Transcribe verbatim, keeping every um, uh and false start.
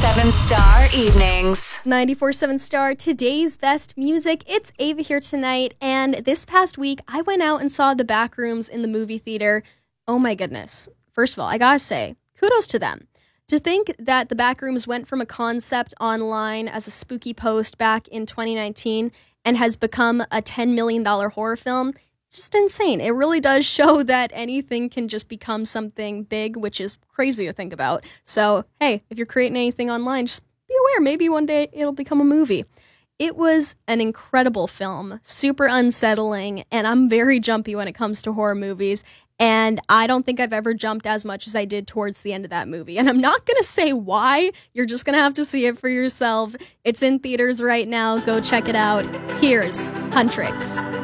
seven Star Evenings. ninety-four seven Star, today's best music. It's Ava here tonight, and this past week, I went out and saw The Backrooms in the movie theater. Oh my goodness. First of all, I gotta say, kudos to them. To think that The Backrooms went from a concept online as a spooky post back in twenty nineteen and has become a ten million dollars horror film, just insane. It really does show that anything can just become something big, which is crazy to think about. So, hey, if you're creating anything online, just be aware. Maybe one day it'll become a movie. It was an incredible film, super unsettling, and I'm very jumpy when it comes to horror movies. And I don't think I've ever jumped as much as I did towards the end of that movie. And I'm not going to say why. You're just going to have to see it for yourself. It's in theaters right now. Go check it out. Here's Huntrix.